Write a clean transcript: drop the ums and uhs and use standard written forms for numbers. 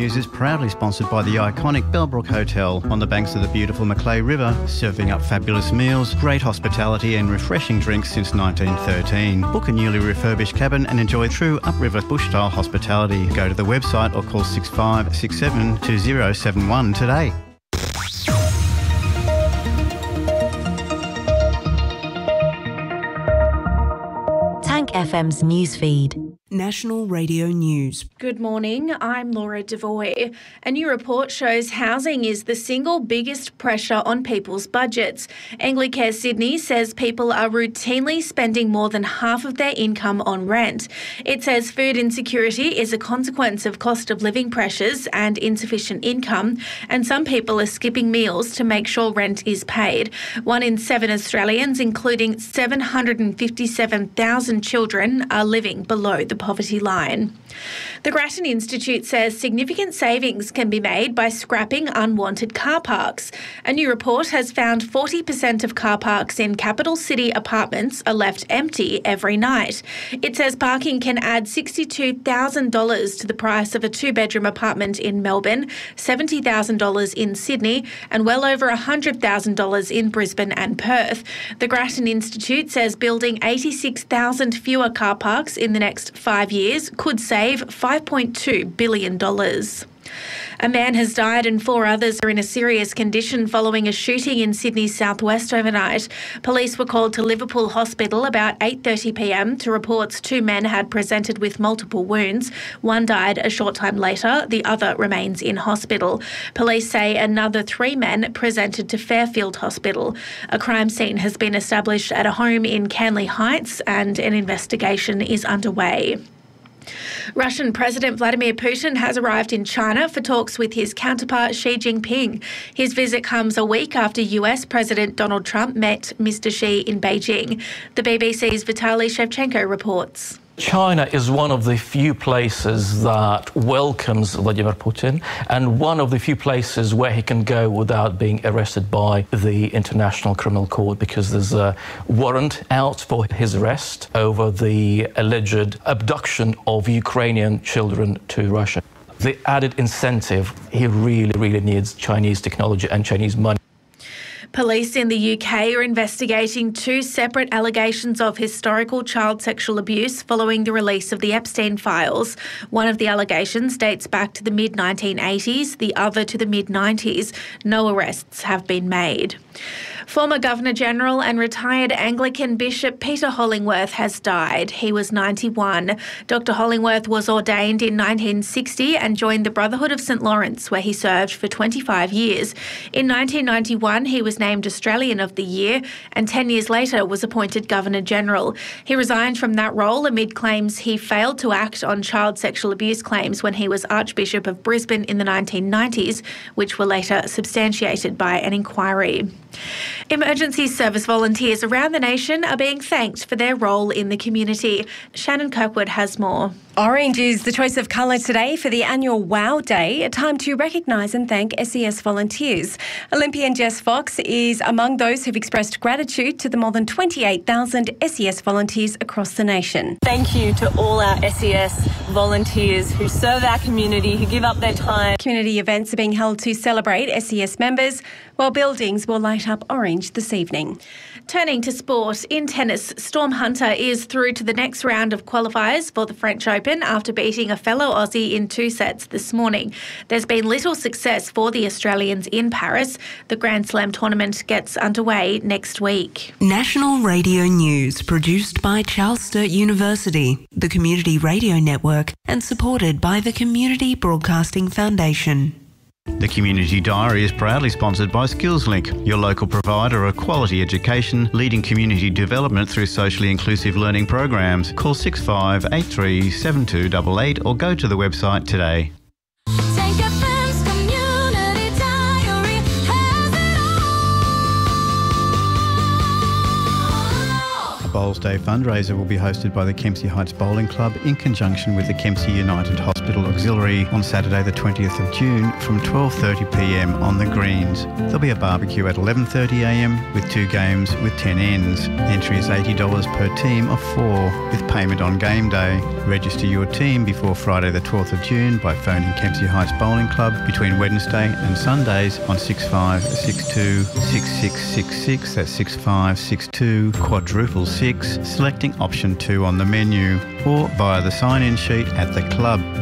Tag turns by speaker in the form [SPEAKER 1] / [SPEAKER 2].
[SPEAKER 1] News is proudly sponsored by the iconic Bellbrook Hotel on the banks of the beautiful Macleay River, serving up fabulous meals, great hospitality and refreshing drinks since 1913. Book a newly refurbished cabin and enjoy true upriver bush-style hospitality. Go to the website or call 6567 2071 today.
[SPEAKER 2] Tank FM's newsfeed.
[SPEAKER 3] National Radio News.
[SPEAKER 4] Good morning, I'm Laura Devoy. A new report shows housing is the single biggest pressure on people's budgets. Anglicare Sydney says people are routinely spending more than half of their income on rent. It says food insecurity is a consequence of cost of living pressures and insufficient income, and some people are skipping meals to make sure rent is paid. 1 in 7 Australians, including 757,000 children, are living below the poverty line. The Grattan Institute says significant savings can be made by scrapping unwanted car parks. A new report has found 40% of car parks in capital city apartments are left empty every night. It says parking can add $62,000 to the price of a 2-bedroom apartment in Melbourne, $70,000 in Sydney, and well over $100,000 in Brisbane and Perth. The Grattan Institute says building 86,000 fewer car parks in the next 5 years could save $5.2 billion. A man has died and 4 others are in a serious condition following a shooting in Sydney's southwest overnight. Police were called to Liverpool Hospital about 8:30pm to reports 2 men had presented with multiple wounds. One died a short time later, the other remains in hospital. Police say another 3 men presented to Fairfield Hospital. A crime scene has been established at a home in Canley Heights and an investigation is underway. Russian President Vladimir Putin has arrived in China for talks with his counterpart Xi Jinping. His visit comes a week after US President Donald Trump met Mr. Xi in Beijing. The BBC's Vitaly Shevchenko reports.
[SPEAKER 5] China is one of the few places that welcomes Vladimir Putin and one of the few places where he can go without being arrested by the International Criminal Court, because there's a warrant out for his arrest over the alleged abduction of Ukrainian children to Russia. The added incentive, he really needs Chinese technology and Chinese money.
[SPEAKER 4] Police in the UK are investigating 2 separate allegations of historical child sexual abuse following the release of the Epstein files. One of the allegations dates back to the mid-1980s, the other to the mid-90s. No arrests have been made. Former Governor-General and retired Anglican Bishop Peter Hollingworth has died. He was 91. Dr Hollingworth was ordained in 1960 and joined the Brotherhood of St Lawrence, where he served for 25 years. In 1991, he was named Australian of the Year and 10 years later was appointed Governor-General. He resigned from that role amid claims he failed to act on child sexual abuse claims when he was Archbishop of Brisbane in the 1990s, which were later substantiated by an inquiry. Emergency service volunteers around the nation are being thanked for their role in the community. Shannon Kirkwood has more.
[SPEAKER 6] Orange is the choice of colour today for the annual WOW Day, a time to recognise and thank SES volunteers. Olympian Jess Fox is among those who've expressed gratitude to the more than 28,000 SES volunteers across the nation.
[SPEAKER 7] Thank you to all our SES volunteers who serve our community, who give up their time.
[SPEAKER 6] Community events are being held to celebrate SES members, while buildings will light up orange this evening.
[SPEAKER 4] Turning to sport, in tennis, Storm Hunter is through to the next round of qualifiers for the French Open after beating a fellow Aussie in 2 sets this morning. There's been little success for the Australians in Paris. The Grand Slam tournament gets underway next week.
[SPEAKER 3] National Radio News, produced by Charles Sturt University, the Community Radio Network, and supported by the Community Broadcasting Foundation.
[SPEAKER 1] The Community Diary is proudly sponsored by SkillsLink, your local provider of quality education, leading community development through socially inclusive learning programs. Call 6583 7288 or go to the website today. Bowls Day fundraiser will be hosted by the Kempsey Heights Bowling Club in conjunction with the Kempsey United Hospital Auxiliary on Saturday the 20th of June from 12:30pm on the greens. There'll be a barbecue at 11:30am with 2 games with 10 ends. Entry is $80 per team of 4 with payment on game day. Register your team before Friday the 12th of June by phoning Kempsey Heights Bowling Club between Wednesday and Sundays on 6562 6666, that's 6562 *6, selecting option 2 on the menu, or via the sign-in sheet at the club.